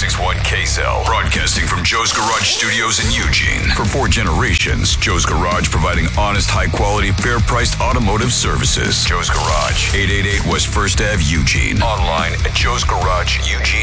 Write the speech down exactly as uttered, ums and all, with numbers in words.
sixty-one K Z L. Broadcasting from Joe's Garage Studios in Eugene. For four generations, Joe's Garage providing honest, high-quality, fair-priced automotive services. Joe's Garage, eight eighty-eight West First Avenue, Eugene. Online at joes garage eugene